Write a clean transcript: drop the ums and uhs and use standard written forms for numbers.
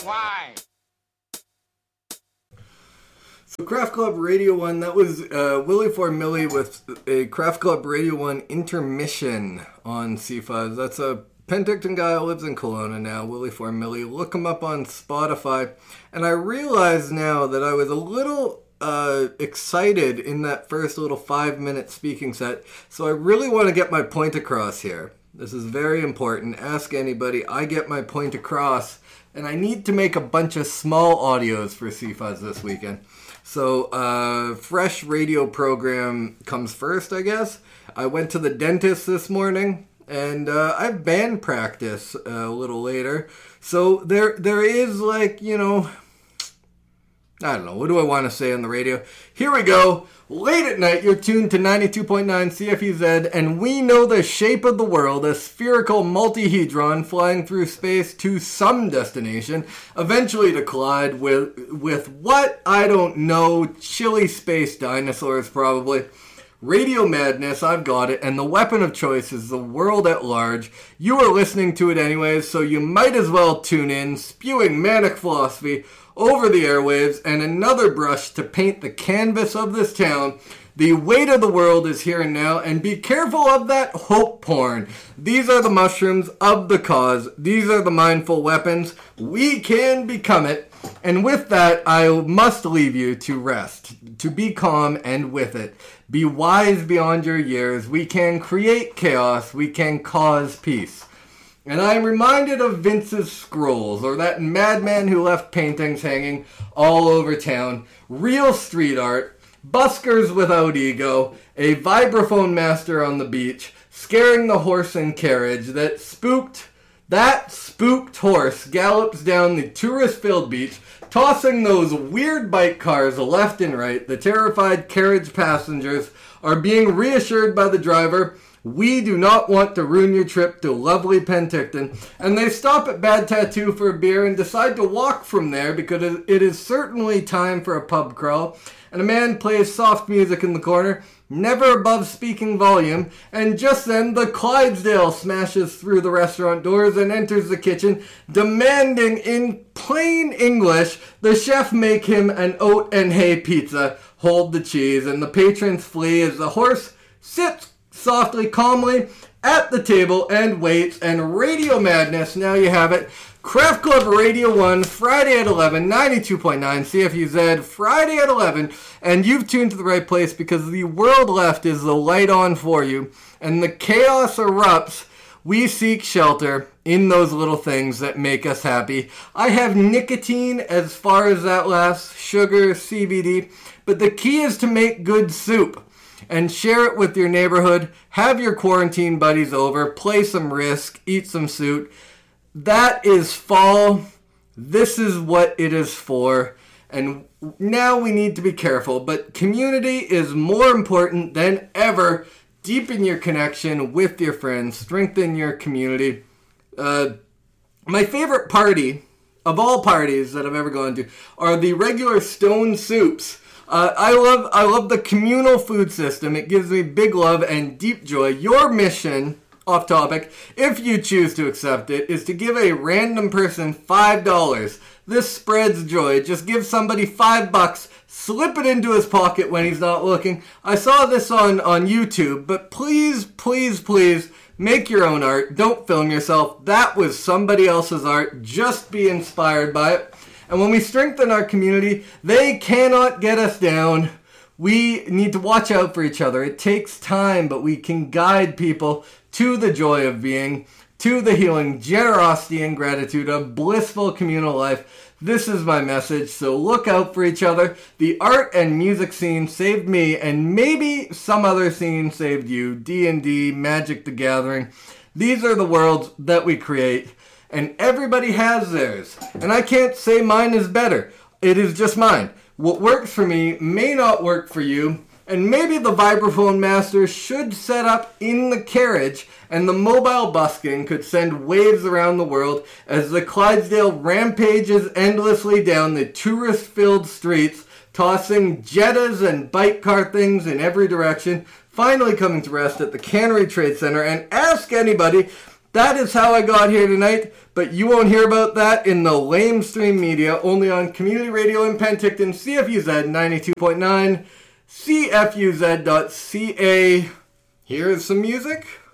Why? So Craft Club Radio 1, that was Willie for Millie with a Craft Club Radio 1 intermission on C5. That's a Penticton guy who lives in Kelowna now, Willie for Millie. Look him up on Spotify. And I realize now that I was a little excited in that first little 5-minute speaking set. So I really want to get my point across here. This is very important. Ask anybody. I get my point across. And I need to make a bunch of small audios for CFuzz this weekend. So, fresh radio program comes first, I guess. I went to the dentist this morning, and I have band practice a little later. So there is, like, you know, I don't know, what do I want to say on the radio? Here we go. Late at night, you're tuned to 92.9 CFUZ, and we know the shape of the world, a spherical multihedron flying through space to some destination, eventually to collide with what? I don't know, chilly space dinosaurs probably. Radio madness, I've got it, and the weapon of choice is the world at large. You are listening to it anyways, so you might as well tune in, spewing manic philosophy over the airwaves, and another brush to paint the canvas of this town. The weight of the world is here and now, and be careful of that hope porn. These are the mushrooms of the cause. These are the mindful weapons. We can become it. And with that, I must leave you to rest, to be calm and with it. Be wise beyond your years. We can create chaos. We can cause peace. And I am reminded of Vince's scrolls, or that madman who left paintings hanging all over town. Real street art, buskers without ego, a vibraphone master on the beach, scaring the horse and carriage. That spooked horse gallops down the tourist-filled beach, tossing those weird bike cars left and right. The terrified carriage passengers are being reassured by the driver, we do not want to ruin your trip to lovely Penticton. And they stop at Bad Tattoo for a beer and decide to walk from there because it is certainly time for a pub crawl. And a man plays soft music in the corner, never above speaking volume. And just then, the Clydesdale smashes through the restaurant doors and enters the kitchen, demanding in plain English the chef make him an oat and hay pizza, hold the cheese. And the patrons flee as the horse sits softly, calmly at the table and waits. And Radio Madness, now you have it. Craft Club Radio 1, Friday at 11, 92.9 CFUZ, Friday at 11. And you've tuned to the right place because the world left is the light on for you. And the chaos erupts. We seek shelter in those little things that make us happy. I have nicotine as far as that lasts, sugar, CBD. But the key is to make good soup. And share it with your neighborhood. Have your quarantine buddies over. Play some Risk. Eat some soup. That is fall. This is what it is for. And now we need to be careful. But community is more important than ever. Deepen your connection with your friends. Strengthen your community. My favorite party of all parties that I've ever gone to are the regular stone soups. I love the communal food system. It gives me big love and deep joy. Your mission, off topic, if you choose to accept it, is to give a random person $5. This spreads joy. Just give somebody $5, slip it into his pocket when he's not looking. I saw this on YouTube, but please, please, please, make your own art. Don't film yourself. That was somebody else's art. Just be inspired by it. And when we strengthen our community, they cannot get us down. We need to watch out for each other. It takes time, but we can guide people to the joy of being, to the healing generosity and gratitude of blissful communal life. This is my message, so look out for each other. The art and music scene saved me, and maybe some other scene saved you. D&D, Magic the Gathering. These are the worlds that we create. And everybody has theirs. And I can't say mine is better. It is just mine. What works for me may not work for you. And maybe the vibraphone master should set up in the carriage and the mobile busking could send waves around the world as the Clydesdale rampages endlessly down the tourist-filled streets, tossing Jettas and bike car things in every direction, finally coming to rest at the Cannery Trade Center. And ask anybody, That is how I got here tonight, but you won't hear about that in the lamestream media, only on Community Radio in Penticton, CFUZ 92.9, CFUZ.ca. Here is some music.